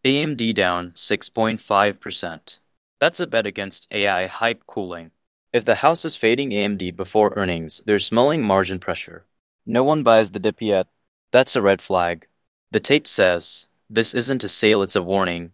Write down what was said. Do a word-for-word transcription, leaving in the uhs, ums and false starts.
A M D down six point five percent. That's a bet against A I hype cooling. If the house is fading A M D before earnings, there's smelling margin pressure. No one buys the dip yet. That's a red flag. The tape says, this isn't a sale, it's a warning.